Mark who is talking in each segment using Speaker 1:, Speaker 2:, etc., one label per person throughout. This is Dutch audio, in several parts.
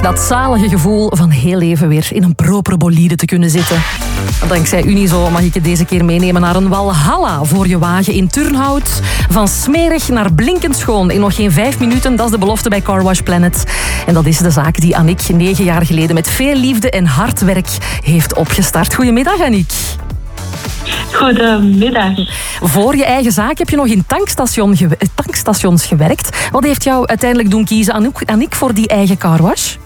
Speaker 1: Dat zalige gevoel van heel even weer in een propere bolide te kunnen zitten. Dankzij Unizo mag ik je deze keer meenemen naar een walhalla voor je wagen in Turnhout. Van smerig naar blinkend schoon in nog geen 5 minuten. Dat is de belofte bij Car Wash Planet. En dat is de zaak die Annick 9 jaar geleden met veel liefde en hard werk heeft opgestart. Goedemiddag, Annick.
Speaker 2: Goedemiddag.
Speaker 1: Voor je eigen zaak heb je nog in tankstations gewerkt. Wat heeft jou uiteindelijk doen kiezen, Annick, voor die eigen carwash?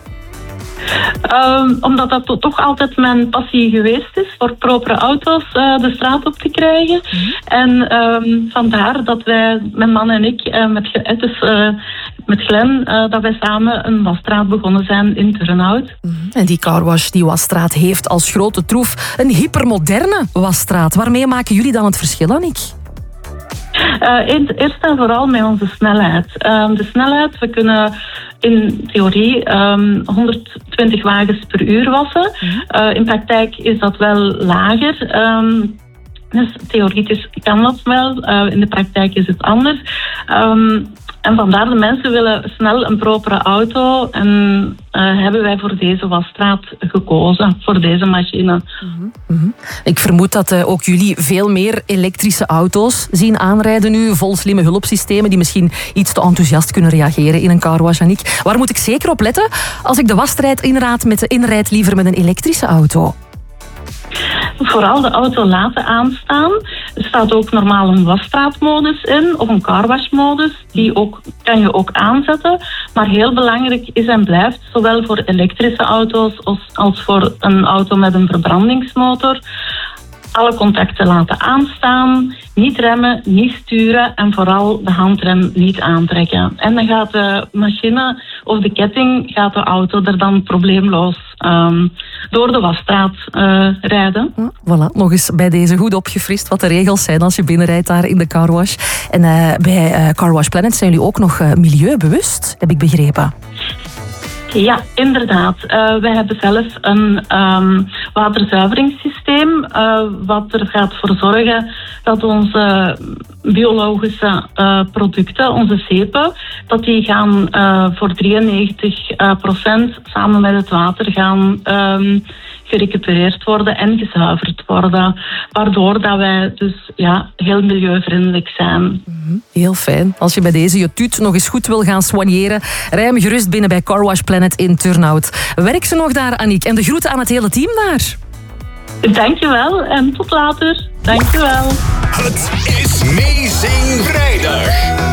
Speaker 2: Omdat dat toch altijd mijn passie geweest is, voor propere auto's de straat op te krijgen. En vandaar dat wij, mijn man en ik, met Glenn, dat wij samen een wasstraat begonnen zijn in Turnhout.
Speaker 1: En die carwash, die wasstraat, heeft als grote troef een hypermoderne wasstraat. Waarmee maken jullie dan het verschil, Annick?
Speaker 2: Eerst en vooral met onze snelheid. De snelheid, we kunnen in theorie 120 wagens per uur wassen. In praktijk is dat wel lager. Dus theoretisch kan dat wel. In de praktijk is het anders. En vandaar de mensen willen snel een propere auto en hebben wij voor deze wasstraat gekozen, voor deze machine.
Speaker 1: Ik vermoed dat ook jullie veel meer elektrische auto's zien aanrijden nu, vol slimme hulpsystemen die misschien iets te enthousiast kunnen reageren in een carwash, Annick. Waar moet ik zeker op letten als ik de wasstrijd inrijd liever met een elektrische auto?
Speaker 2: Vooral de auto laten aanstaan. Er staat ook normaal een wasstraatmodus in, of een carwashmodus. Die kan je ook aanzetten. Maar heel belangrijk is en blijft, zowel voor elektrische auto's als voor een auto met een verbrandingsmotor, alle contacten laten aanstaan, niet remmen, niet sturen en vooral de handrem niet aantrekken. En dan gaat de machine of de ketting, gaat de auto er dan probleemloos door de wasstraat rijden.
Speaker 1: Voilà, nog eens bij deze goed opgefrist wat de regels zijn als je binnenrijdt daar in de carwash. En bij Car Wash Planet zijn jullie ook nog milieubewust, heb ik begrepen.
Speaker 2: Ja, inderdaad. Wij hebben zelf een waterzuiveringssysteem wat er gaat voor zorgen dat onze biologische producten, onze zeepen, dat die gaan voor 93% samen met het water gaan gerecupereerd worden en gezuiverd worden. Waardoor dat wij dus heel milieuvriendelijk zijn.
Speaker 1: Heel fijn. Als je bij deze je tuut nog eens goed wil gaan soigneren, rij hem gerust binnen bij Car Wash Planet in Turnhout. Werk ze nog daar, Annick. En de groeten aan het hele team daar.
Speaker 2: Dankjewel en tot later. Dankjewel.
Speaker 3: Het is Amazing Vrijdag.